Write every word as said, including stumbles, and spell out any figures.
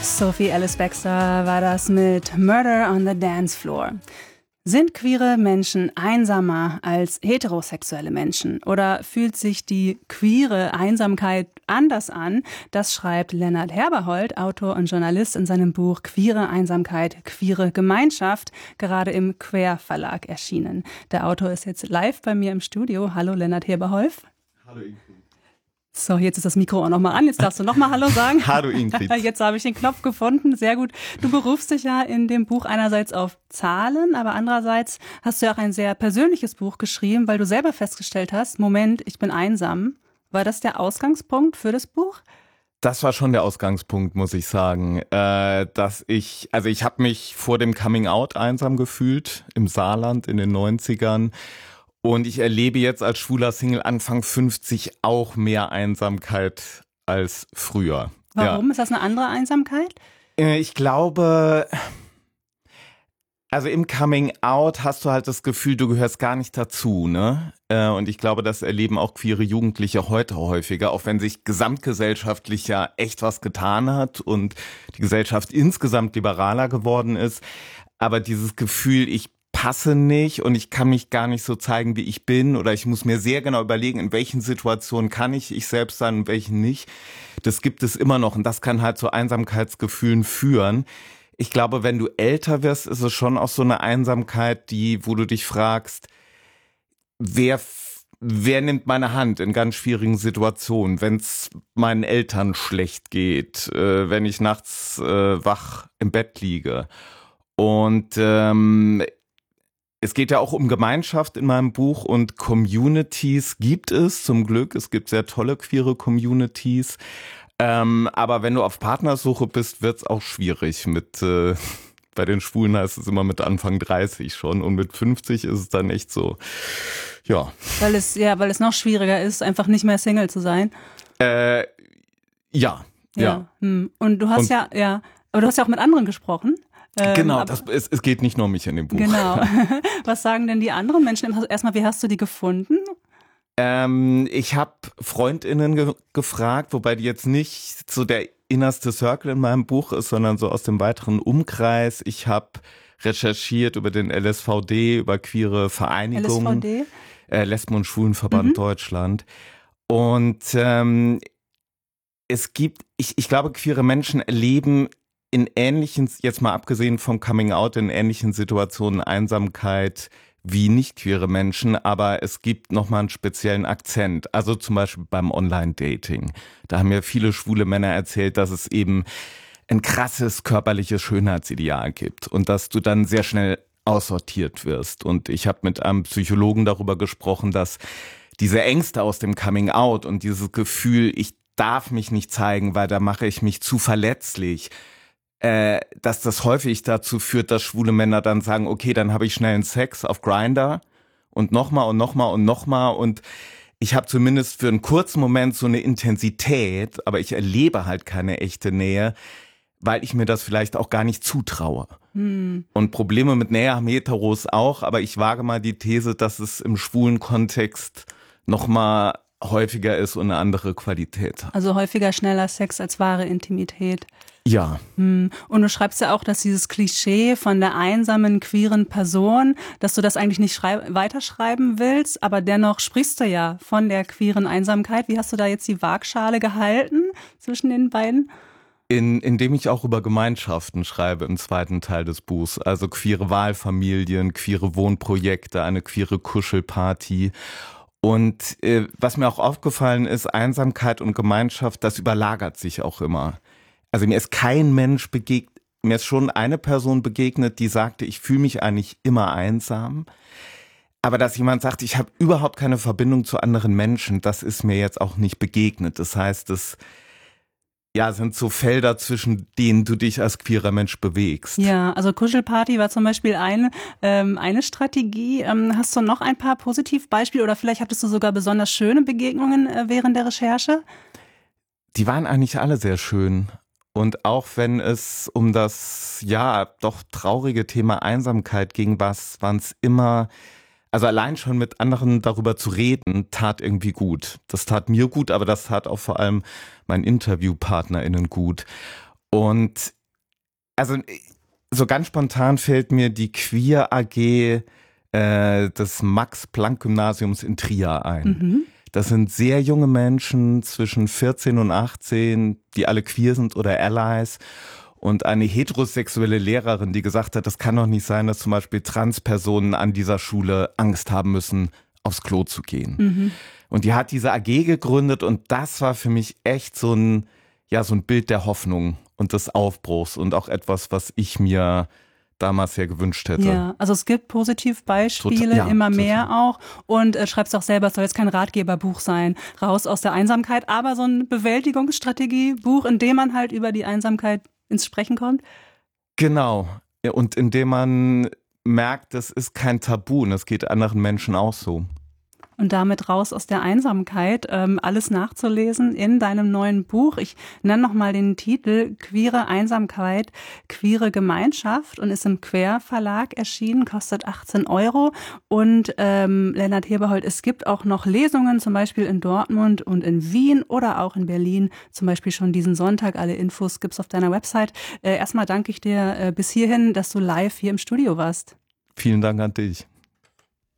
Sophie Alice Baxter war das mit Murder on the Dance Floor. Sind queere Menschen einsamer als heterosexuelle Menschen? Oder fühlt sich die queere Einsamkeit anders an? Das schreibt Lennart Herberhold, Autor und Journalist, in seinem Buch Queere Einsamkeit, queere Gemeinschaft, gerade im Quer Verlag erschienen. Der Autor ist jetzt live bei mir im Studio. Hallo Lennart Herberhold. Hallo Ingrid. So, jetzt ist das Mikro auch nochmal an. Jetzt darfst du nochmal Hallo sagen. Hallo Ingrid. Jetzt habe ich den Knopf gefunden. Sehr gut. Du berufst dich ja in dem Buch einerseits auf Zahlen, aber andererseits hast du ja auch ein sehr persönliches Buch geschrieben, weil du selber festgestellt hast, Moment, ich bin einsam. War das der Ausgangspunkt für das Buch? Das war schon der Ausgangspunkt, muss ich sagen, äh, dass ich, also ich habe mich vor dem Coming Out einsam gefühlt im Saarland in den neunzigern. Und ich erlebe jetzt als schwuler Single Anfang fünfzig auch mehr Einsamkeit als früher. Warum? Ja. Ist das eine andere Einsamkeit? Ich glaube, also im Coming Out hast du halt das Gefühl, du gehörst gar nicht dazu, ne? Und ich glaube, das erleben auch queere Jugendliche heute häufiger, auch wenn sich gesamtgesellschaftlich ja echt was getan hat und die Gesellschaft insgesamt liberaler geworden ist. Aber dieses Gefühl, ich passe nicht und ich kann mich gar nicht so zeigen, wie ich bin, oder ich muss mir sehr genau überlegen, in welchen Situationen kann ich ich selbst sein und welchen nicht. Das gibt es immer noch und das kann halt zu Einsamkeitsgefühlen führen. Ich glaube, wenn du älter wirst, ist es schon auch so eine Einsamkeit, die, wo du dich fragst, wer wer nimmt meine Hand in ganz schwierigen Situationen, wenn es meinen Eltern schlecht geht, äh, wenn ich nachts äh, wach im Bett liege. Und ähm, es geht ja auch um Gemeinschaft in meinem Buch und Communities gibt es zum Glück. Es gibt sehr tolle queere Communities. Ähm, aber wenn du auf Partnersuche bist, wird's auch schwierig. Mit äh, bei den Schwulen heißt es immer mit Anfang dreißig schon und mit fünfzig ist es dann echt so, ja. Weil es ja, weil es noch schwieriger ist, einfach nicht mehr Single zu sein. Äh, ja, ja. ja. Hm. Und du hast und, ja, ja, aber du hast ja auch mit anderen gesprochen. Ähm, genau, das, es, es geht nicht nur um mich in dem Buch. Genau. Was sagen denn die anderen Menschen? Erstmal, wie hast du die gefunden? Ähm, ich habe FreundInnen ge- gefragt, wobei die jetzt nicht so der innerste Circle in meinem Buch ist, sondern so aus dem weiteren Umkreis. Ich habe recherchiert über den L S V D, über queere Vereinigungen. L S V D? Äh, Lesben- und Schwulenverband Mhm. Deutschland. Und ähm, es gibt, ich, ich glaube, queere Menschen erleben in ähnlichen, jetzt mal abgesehen vom Coming Out, in ähnlichen Situationen Einsamkeit wie nicht queere Menschen, aber es gibt nochmal einen speziellen Akzent. Also zum Beispiel beim Online-Dating. Da haben mir viele schwule Männer erzählt, dass es eben ein krasses körperliches Schönheitsideal gibt und dass du dann sehr schnell aussortiert wirst. Und ich habe mit einem Psychologen darüber gesprochen, dass diese Ängste aus dem Coming Out und dieses Gefühl, ich darf mich nicht zeigen, weil da mache ich mich zu verletzlich, Äh, dass das häufig dazu führt, dass schwule Männer dann sagen, okay, dann habe ich schnell einen Sex auf Grindr und nochmal und nochmal und nochmal und ich habe zumindest für einen kurzen Moment so eine Intensität, aber ich erlebe halt keine echte Nähe, weil ich mir das vielleicht auch gar nicht zutraue. Hm. Und Probleme mit Nähe haben Heteros auch, aber ich wage mal die These, dass es im schwulen Kontext nochmal häufiger ist und eine andere Qualität hat. Also häufiger schneller Sex als wahre Intimität. Ja. Hm. Und du schreibst ja auch, dass dieses Klischee von der einsamen, queeren Person, dass du das eigentlich nicht schrei- weiterschreiben willst, aber dennoch sprichst du ja von der queeren Einsamkeit. Wie hast du da jetzt die Waagschale gehalten zwischen den beiden? In, indem ich auch über Gemeinschaften schreibe im zweiten Teil des Buchs, also queere Wahlfamilien, queere Wohnprojekte, eine queere Kuschelparty. Und äh, was mir auch aufgefallen ist, Einsamkeit und Gemeinschaft, das überlagert sich auch immer. Also mir ist kein Mensch begegnet, mir ist schon eine Person begegnet, die sagte, ich fühle mich eigentlich immer einsam. Aber dass jemand sagt, ich habe überhaupt keine Verbindung zu anderen Menschen, das ist mir jetzt auch nicht begegnet. Das heißt, es ja, sind so Felder, zwischen denen du dich als queerer Mensch bewegst. Ja, also Kuschelparty war zum Beispiel eine, ähm, eine Strategie. Ähm, hast du noch ein paar Positivbeispiele oder vielleicht hattest du sogar besonders schöne Begegnungen äh, während der Recherche? Die waren eigentlich alle sehr schön. Und auch wenn es um das, ja, doch traurige Thema Einsamkeit ging, waren es immer, also allein schon mit anderen darüber zu reden, tat irgendwie gut. Das tat mir gut, aber das tat auch vor allem meinen InterviewpartnerInnen gut. Und Also so ganz spontan fällt mir die Queer A G äh, des Max-Planck-Gymnasiums in Trier ein. Mhm. Das sind sehr junge Menschen zwischen vierzehn und achtzehn, die alle queer sind oder Allies. Und eine heterosexuelle Lehrerin, die gesagt hat, das kann doch nicht sein, dass zum Beispiel Transpersonen an dieser Schule Angst haben müssen, aufs Klo zu gehen. Mhm. Und die hat diese A G gegründet und das war für mich echt so ein, ja, so ein Bild der Hoffnung und des Aufbruchs und auch etwas, was ich mir damals sehr gewünscht hätte. Ja, also es gibt Positivbeispiele, total, ja, immer mehr total. Auch. Und äh, schreibst auch selber, es soll jetzt kein Ratgeberbuch sein, raus aus der Einsamkeit, aber so ein Bewältigungsstrategiebuch, in dem man halt über die Einsamkeit ins Sprechen kommt. Genau. Und in dem man merkt, das ist kein Tabu und das geht anderen Menschen auch so. Und damit raus aus der Einsamkeit, ähm, alles nachzulesen in deinem neuen Buch. Ich nenne nochmal den Titel Queere Einsamkeit, queere Gemeinschaft und ist im Quer Verlag erschienen, kostet achtzehn Euro. Und ähm, Lennart Heberhold, es gibt auch noch Lesungen, zum Beispiel in Dortmund und in Wien oder auch in Berlin, zum Beispiel schon diesen Sonntag. Alle Infos gibt's auf deiner Website. Äh, erstmal danke ich dir äh, bis hierhin, dass du live hier im Studio warst. Vielen Dank an dich.